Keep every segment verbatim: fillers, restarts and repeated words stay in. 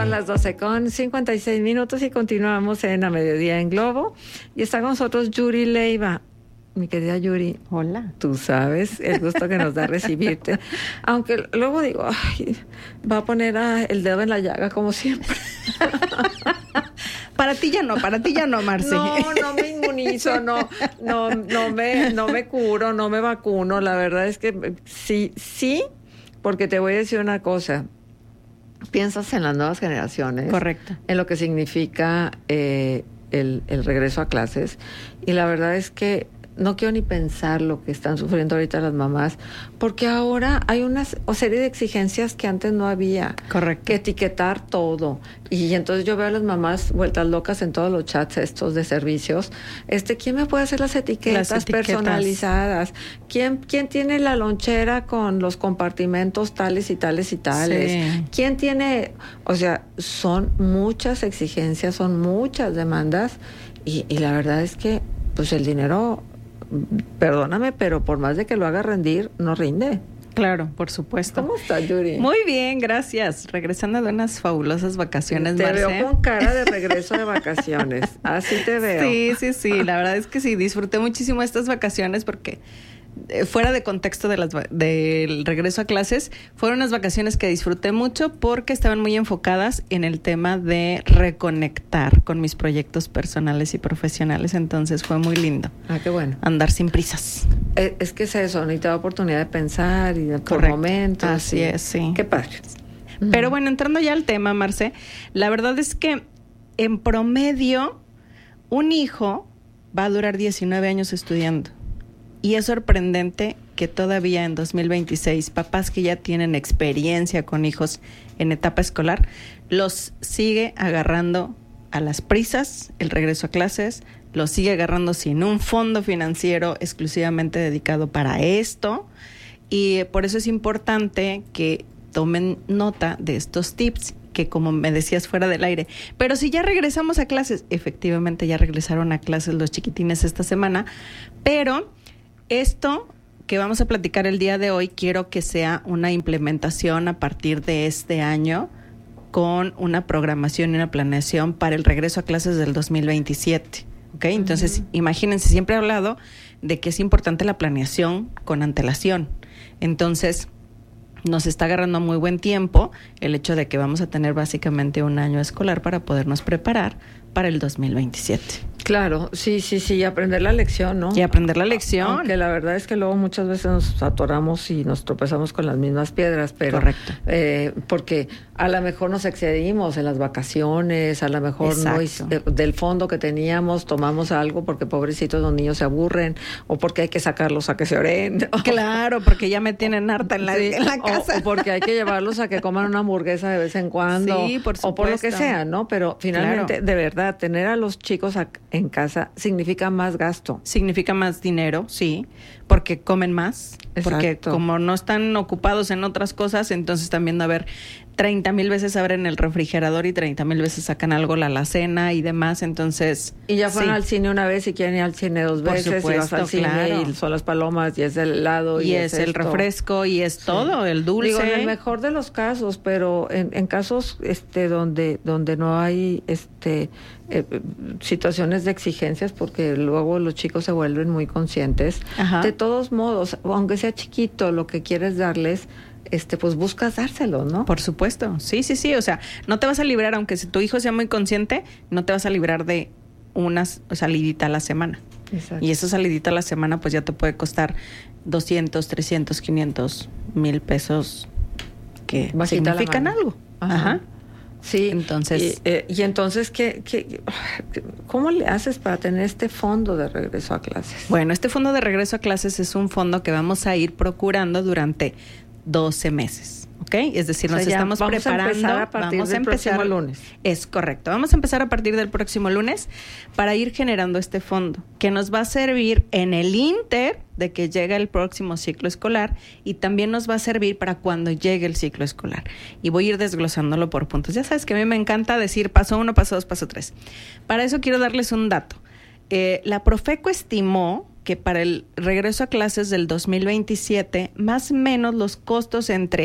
Son las doce con cincuenta y seis minutos y continuamos en A Mediodía en Globo. Y está con nosotros Yuri Leiva. Mi querida Yuri. Hola. Tú sabes el gusto que nos da recibirte. Aunque luego digo, ay, va a poner a el dedo en la llaga como siempre. Para ti ya no, para ti ya no, Marce. No, no me inmunizo, no, no, no me, no me curo, no me vacuno. La verdad es que sí, sí, porque te voy a decir una cosa. Piensas en las nuevas generaciones. Correcto. En lo que significa eh, el, el regreso a clases. Y la verdad es que no quiero ni pensar lo que están sufriendo ahorita las mamás, porque ahora hay una serie de exigencias que antes no había. Correcto. Que etiquetar todo. Y entonces yo veo a las mamás vueltas locas en todos los chats estos de servicios. Este, ¿quién me puede hacer las etiquetas, las etiquetas personalizadas? ¿Quién, quién tiene la lonchera con los compartimentos tales y tales y tales? Sí. ¿Quién tiene? O sea, son muchas exigencias, son muchas demandas y, y la verdad es que pues el dinero, perdóname, pero por más de que lo haga rendir, no rinde. Claro, por supuesto. ¿Cómo estás, Yuri? Muy bien, gracias. Regresando de unas fabulosas vacaciones, Te Marce. veo con cara de regreso de vacaciones. Así te veo. Sí, sí, sí. La verdad es que sí, disfruté muchísimo estas vacaciones porque eh, fuera de contexto de las va- del regreso a clases, fueron unas vacaciones que disfruté mucho porque estaban muy enfocadas en el tema de reconectar con mis proyectos personales y profesionales. Entonces fue muy lindo. Ah, qué bueno. Andar sin prisas. Es, es que es eso, no te da oportunidad de pensar y de por Correcto. momentos. Así y, es, sí. Qué padre. Pero bueno, entrando ya al tema, Marce, la verdad es que en promedio un hijo va a durar diecinueve años estudiando. Y es sorprendente que todavía en dos mil veintiséis, papás que ya tienen experiencia con hijos en etapa escolar, los sigue agarrando a las prisas, el regreso a clases, los sigue agarrando sin un fondo financiero exclusivamente dedicado para esto. Y por eso es importante que tomen nota de estos tips que, como me decías fuera del aire, pero si ya regresamos a clases, efectivamente ya regresaron a clases los chiquitines esta semana, pero esto que vamos a platicar el día de hoy, quiero que sea una implementación a partir de este año con una programación y una planeación para el regreso a clases del dos mil veintisiete. ¿Ok? Entonces, uh-huh. Imagínense, siempre he hablado de que es importante la planeación con antelación. Entonces, nos está agarrando muy buen tiempo el hecho de que vamos a tener básicamente un año escolar para podernos preparar para el dos mil veintisiete. Claro, sí, sí, sí, y aprender la lección, ¿no? Y aprender la lección. Aunque la verdad es que luego muchas veces nos atoramos y nos tropezamos con las mismas piedras, pero... Correcto. Eh, porque a lo mejor nos excedimos en las vacaciones, a lo mejor no hice, eh, del fondo que teníamos tomamos algo porque pobrecitos los niños se aburren o porque hay que sacarlos a que se oren. Claro, porque ya me tienen harta en la, sí, en la casa. O, o porque hay que llevarlos a que coman una hamburguesa de vez en cuando. Sí, por supuesto. O por lo que sea, ¿no? Pero finalmente, claro, de verdad, tener a los chicos a, en casa significa más gasto. Significa más dinero, sí, porque comen más. Exacto. Porque como no están ocupados en otras cosas, entonces también a ver, treinta mil veces abren el refrigerador y treinta mil veces sacan algo la alacena y demás, entonces... Y ya fueron sí. al cine una vez y quieren ir al cine dos Por veces, supuesto, y vas al cine claro. y son las palomas y es el helado y, y es, es el esto. refresco y es sí. todo, el dulce. Digo, en el mejor de los casos, pero en, en casos este donde donde no hay este eh, situaciones de exigencias, porque luego los chicos se vuelven muy conscientes. Ajá. De todos modos, aunque sea chiquito, lo que quieres darles, este, pues buscas dárselo, ¿no? Por supuesto, sí, sí, sí, o sea, no te vas a librar, aunque si tu hijo sea muy consciente, no te vas a librar de una salidita a la semana. Exacto. Y esa salidita a la semana, pues ya te puede costar doscientos, trescientos, quinientos mil pesos que bajita significan algo. Ajá. Ajá. Sí, entonces... Y, eh, y entonces, ¿qué, qué, ¿cómo le haces para tener este fondo de regreso a clases? Bueno, este fondo de regreso a clases es un fondo que vamos a ir procurando durante doce meses, ¿ok? Es decir, o sea, nos estamos vamos preparando. A empezar a partir vamos del a empezar, próximo lunes. Es correcto. Vamos a empezar a partir del próximo lunes para ir generando este fondo que nos va a servir en el inter de que llega el próximo ciclo escolar y también nos va a servir para cuando llegue el ciclo escolar. Y voy a ir desglosándolo por puntos. Ya sabes que a mí me encanta decir paso uno, paso dos, paso tres. Para eso quiero darles un dato. Eh, la Profeco estimó que para el regreso a clases del dos mil veintisiete, más o menos los costos entre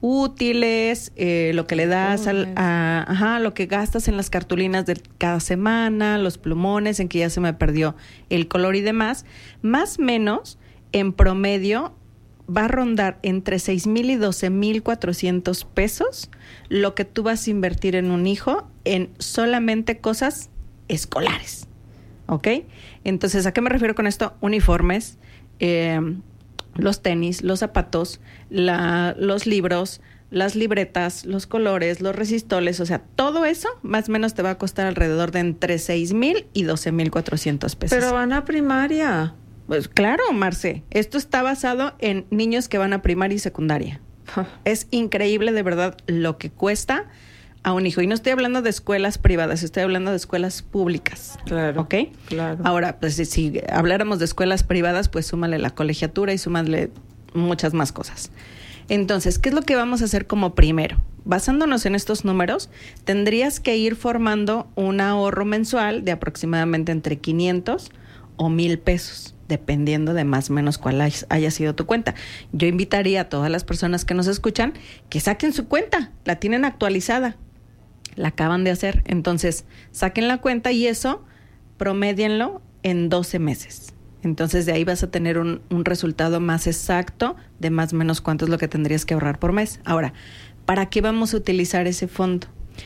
útiles, eh, lo que le das al, a, ajá, lo que gastas en las cartulinas de cada semana, los plumones, en que ya se me perdió el color y demás, más o menos, en promedio, va a rondar entre seis mil y doce mil cuatrocientos pesos lo que tú vas a invertir en un hijo en solamente cosas escolares, ¿ok? Entonces, ¿a qué me refiero con esto? Uniformes, eh, los tenis, los zapatos, la, los libros, las libretas, los colores, los resistoles, o sea, todo eso más o menos te va a costar alrededor de entre seis mil y doce mil cuatrocientos pesos. Pero van a primaria. Pues claro, Marce, esto está basado en niños que van a primaria y secundaria. Es increíble de verdad lo que cuesta a un hijo. Y no estoy hablando de escuelas privadas, estoy hablando de escuelas públicas. Claro. ¿Ok? Claro. Ahora, pues si, si habláramos de escuelas privadas, pues súmale la colegiatura y súmale muchas más cosas. Entonces, ¿qué es lo que vamos a hacer como primero? Basándonos en estos números, tendrías que ir formando un ahorro mensual de aproximadamente entre quinientos o mil pesos, dependiendo de más o menos cuál haya sido tu cuenta. Yo invitaría a todas las personas que nos escuchan que saquen su cuenta, la tienen actualizada, la acaban de hacer. Entonces, saquen la cuenta y eso, promédienlo en doce meses. Entonces, de ahí vas a tener un, un resultado más exacto de más o menos cuánto es lo que tendrías que ahorrar por mes. Ahora, ¿para qué vamos a utilizar ese fondo?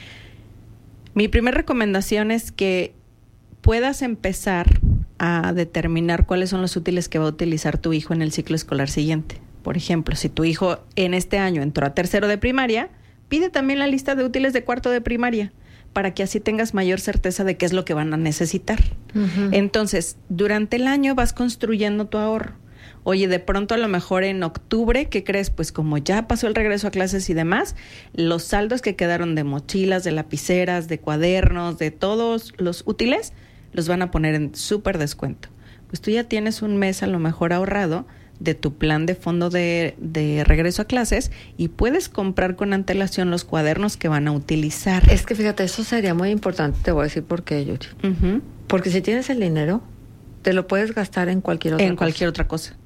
Mi primera recomendación es que puedas empezar a determinar cuáles son los útiles que va a utilizar tu hijo en el ciclo escolar siguiente. Por ejemplo, si tu hijo en este año entró a tercero de primaria, pide también la lista de útiles de cuarto de primaria para que así tengas mayor certeza de qué es lo que van a necesitar. Uh-huh. Entonces, durante el año vas construyendo tu ahorro. Oye, de pronto a lo mejor en octubre, ¿qué crees? Pues como ya pasó el regreso a clases y demás, los saldos que quedaron de mochilas, de lapiceras, de cuadernos, de todos los útiles, los van a poner en súper descuento. Pues tú ya tienes un mes a lo mejor ahorrado de tu plan de fondo de, de regreso a clases y puedes comprar con antelación los cuadernos que van a utilizar. Es que fíjate, eso sería muy importante, te voy a decir por qué, Yuri. Uh-huh. Porque si tienes el dinero, te lo puedes gastar en cualquier otra en cosa. cualquier otra cosa.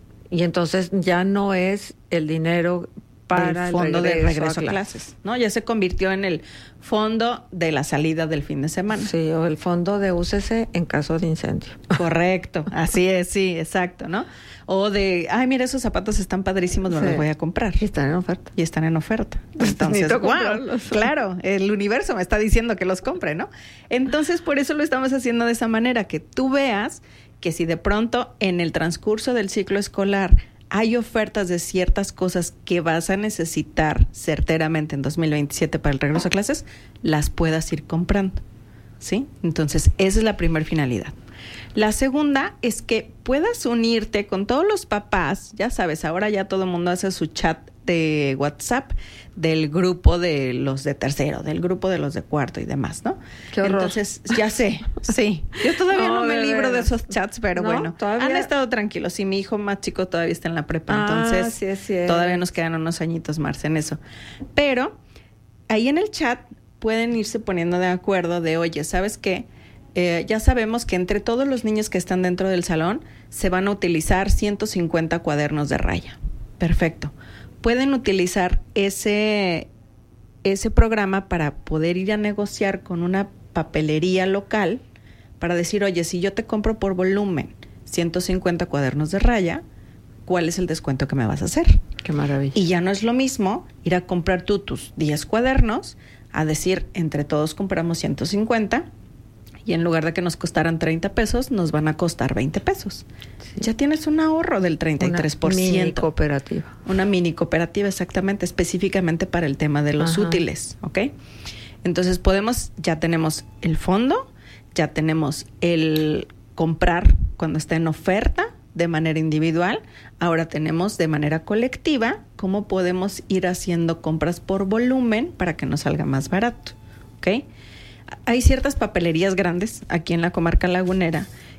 Y entonces ya no es el dinero para el fondo el regreso de regreso a, a clases. clases, ¿no? Ya se convirtió en el fondo de la salida del fin de semana. Sí, o el fondo de U C C en caso de incendio. Correcto, así es, sí, exacto, ¿no? O de, ay, mira, esos zapatos están padrísimos, me sí. los voy a comprar. Y están en oferta. Y están en oferta. Entonces, wow, claro, el universo me está diciendo que los compre, ¿no? Entonces, por eso lo estamos haciendo de esa manera, que tú veas que si de pronto en el transcurso del ciclo escolar hay ofertas de ciertas cosas que vas a necesitar certeramente en dos mil veintisiete para el regreso a clases, las puedas ir comprando, ¿sí? Entonces, esa es la primera finalidad. La segunda es que puedas unirte con todos los papás. Ya sabes, ahora ya todo el mundo hace su chat de WhatsApp del grupo de los de tercero, del grupo de los de cuarto y demás, ¿no? Qué horror. Entonces, ya sé, sí. Yo todavía no, no me de libro de esos chats, pero ¿no? bueno, ¿todavía? Han estado tranquilos. Y mi hijo más chico todavía está en la prepa, ah, entonces sí es cierto. Todavía nos quedan unos añitos más en eso. Pero ahí en el chat pueden irse poniendo de acuerdo de, oye, ¿sabes qué? Eh, ya sabemos que entre todos los niños que están dentro del salón se van a utilizar ciento cincuenta cuadernos de raya. Perfecto. Pueden utilizar ese, ese programa para poder ir a negociar con una papelería local para decir, oye, si yo te compro por volumen ciento cincuenta cuadernos de raya, ¿cuál es el descuento que me vas a hacer? Qué maravilla. Y ya no es lo mismo ir a comprar tú tus diez cuadernos a decir, entre todos compramos ciento cincuenta y en lugar de que nos costaran treinta pesos, nos van a costar veinte pesos. Sí. Ya tienes un ahorro del treinta y tres por ciento. Una mini cooperativa. Una mini cooperativa, exactamente, específicamente para el tema de los Ajá. útiles, ¿ok? Entonces podemos, ya tenemos el fondo, ya tenemos el comprar cuando está en oferta de manera individual, ahora tenemos de manera colectiva cómo podemos ir haciendo compras por volumen para que nos salga más barato, ¿ok? Hay ciertas papelerías grandes aquí en la comarca lagunera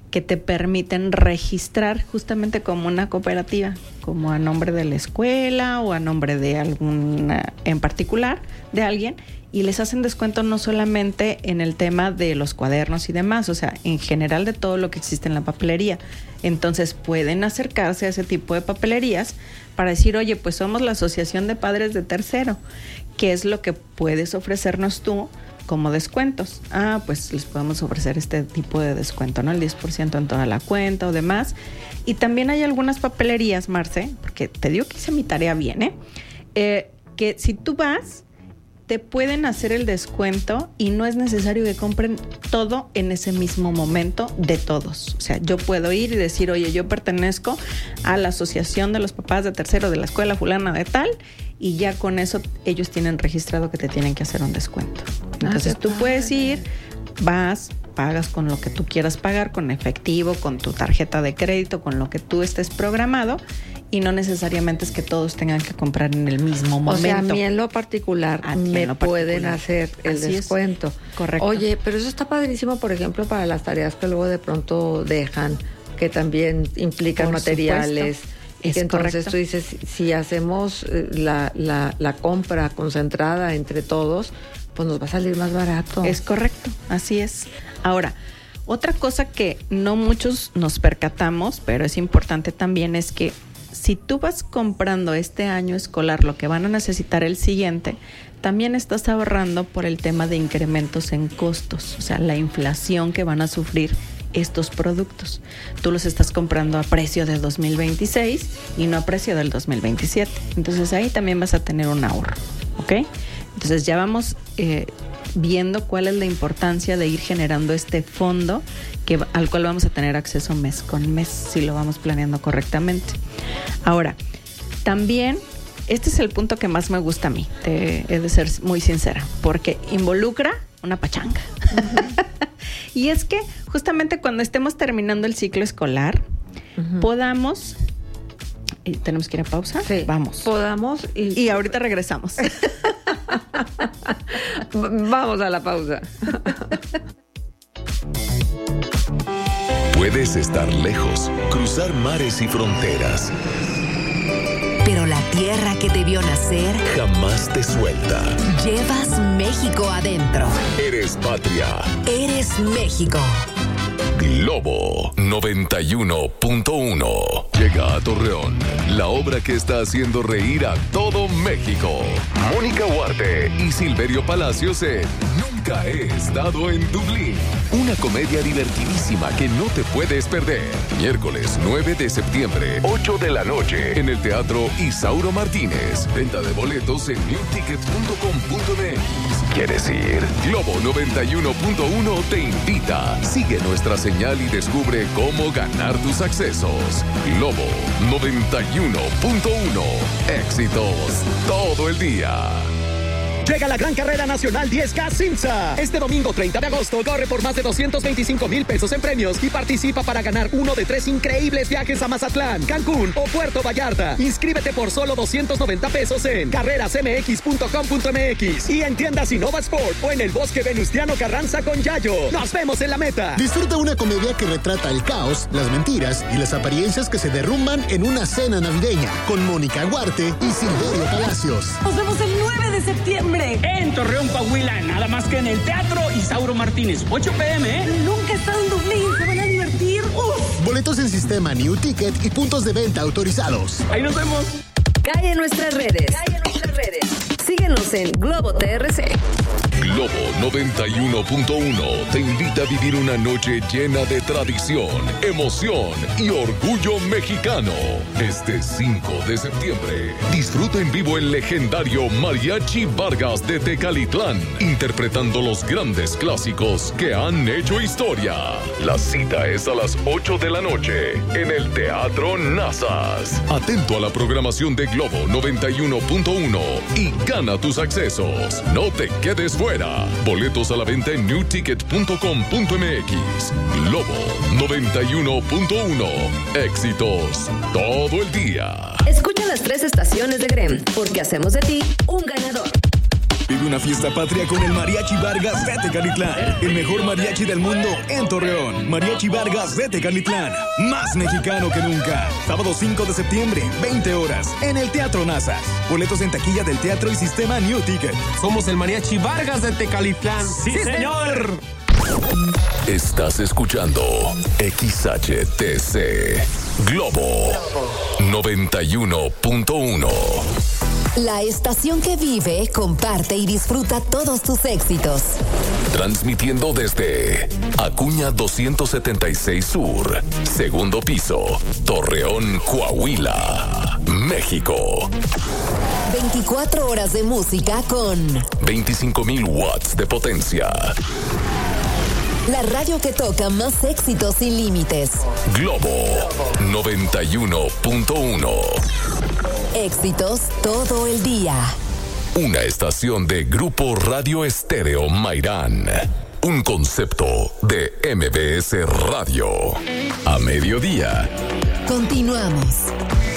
que te permiten registrar justamente como una cooperativa, como a nombre de la escuela o a nombre de alguna en particular, de alguien, y les hacen descuento no solamente en el tema de los cuadernos y demás, o sea, en general de todo lo que existe en la papelería. Entonces pueden acercarse a ese tipo de papelerías para decir, oye, pues somos la Asociación de Padres de Tercero, ¿qué es lo que puedes ofrecernos tú como descuentos? Ah, pues les podemos ofrecer este tipo de descuento, ¿no? El diez por ciento en toda la cuenta o demás. Y también hay algunas papelerías, Marce, porque te digo que hice mi tarea bien, ¿eh? Eh, que si tú vas, te pueden hacer el descuento y no es necesario que compren todo en ese mismo momento de todos. O sea, yo puedo ir y decir, oye, yo pertenezco a la Asociación de los Papás de Tercero de la Escuela Fulana de Tal, y ya con eso ellos tienen registrado que te tienen que hacer un descuento. Entonces ah, tú puedes ir, vas, pagas con lo que tú quieras pagar, con efectivo, con tu tarjeta de crédito, con lo que tú estés programado, y no necesariamente es que todos tengan que comprar en el mismo momento. O sea, a mí en lo particular me lo pueden particular. hacer el Así descuento. Es. Correcto. Oye, pero eso está padrísimo, por ejemplo, para las tareas que luego de pronto dejan, que también implican por materiales. Supuesto. Y que entonces correcto. Tú dices, si hacemos la, la, la compra concentrada entre todos, pues nos va a salir más barato. Es correcto, así es. Ahora, otra cosa que no muchos nos percatamos, pero es importante también, es que si tú vas comprando este año escolar lo que van a necesitar el siguiente, también estás ahorrando por el tema de incrementos en costos, o sea, la inflación que van a sufrir estos productos. Tú los estás comprando a precio del dos mil veintiséis y no a precio del dos mil veintisiete. Entonces ahí también vas a tener un ahorro, ¿ok? Entonces ya vamos eh, viendo cuál es la importancia de ir generando este fondo que, al cual vamos a tener acceso mes con mes si lo vamos planeando correctamente. Ahora, también este es el punto que más me gusta a mí, te, he de ser muy sincera, porque involucra una pachanga. Uh-huh. Y es que justamente cuando estemos terminando el ciclo escolar, uh-huh. podamos... ¿Tenemos que ir a pausa? Sí. Vamos. Podamos y... Y ahorita regresamos. Vamos a la pausa. Puedes estar lejos, cruzar mares y fronteras, pero la tierra que te vio nacer jamás te suelta. Llevas México adentro. Eres patria. Eres México. Globo noventa y uno punto uno. Llega a Torreón la obra que está haciendo reír a todo México. Mónica Huarte y Silverio Palacios en Nunca he estado en Dublín. Una comedia divertidísima que no te puedes perder. Miércoles nueve de septiembre, ocho de la noche, en el Teatro Isauro Martínez. Venta de boletos en new ticket punto com punto m x. ¿Quieres ir? Globo noventa y uno punto uno te invita. Sigue nuestra señal y descubre cómo ganar tus accesos. Globo noventa y uno punto uno. Éxitos todo el día. Llega la gran carrera nacional diez K Simsa. Este domingo treinta de agosto corre por más de doscientos veinticinco mil pesos en premios y participa para ganar uno de tres increíbles viajes a Mazatlán, Cancún o Puerto Vallarta. Inscríbete por solo doscientos noventa pesos en carreras m x punto com punto m x y en tiendas Innova Sport o en el Bosque Venustiano Carranza con Yayo. ¡Nos vemos en la meta! Disfruta una comedia que retrata el caos, las mentiras y las apariencias que se derrumban en una cena navideña con Mónica Huarte y Silverio Palacios. Nos vemos el nueve de septiembre. En Torreón, Coahuila, nada más que en el Teatro Isauro Martínez, ocho p m, ¿eh? Nunca he estado en Dublín, se van a divertir. ¡Uf! Boletos en sistema New Ticket y puntos de venta autorizados. Ahí nos vemos. Cae en nuestras redes. Cae en nuestras redes. Síguenos en Globo T R C. Globo noventa y uno punto uno te invita a vivir una noche llena de tradición, emoción y orgullo mexicano. Este cinco de septiembre, disfruta en vivo el legendario Mariachi Vargas de Tecalitlán, interpretando los grandes clásicos que han hecho historia. La cita es a las ocho de la noche en el Teatro Nazas. Atento a la programación de Globo noventa y uno punto uno y gana tus accesos. No te quedes fuera. Boletos a la venta en new ticket punto com punto m x. Globo noventa y uno punto uno. Éxitos todo el día. Escucha las tres estaciones de Grem, porque hacemos de ti un ganador. Vive una fiesta patria con el Mariachi Vargas de Tecalitlán. El mejor mariachi del mundo en Torreón. Mariachi Vargas de Tecalitlán. Más mexicano que nunca. Sábado cinco de septiembre, veinte horas, en el Teatro Nazas. Boletos en taquilla del teatro y sistema New Ticket. Somos el Mariachi Vargas de Tecalitlán. ¡Sí, sí señor! Estás escuchando X H T C Globo noventa y uno punto uno. La estación que vive, comparte y disfruta todos tus éxitos. Transmitiendo desde Acuña doscientos setenta y seis Sur, segundo piso, Torreón, Coahuila, México. veinticuatro horas de música con veinticinco mil watts de potencia. La radio que toca más éxitos sin límites. Globo noventa y uno punto uno. Éxitos todo el día. Una estación de Grupo Radio Estéreo Mairán. Un concepto de M B S Radio. A mediodía. Continuamos.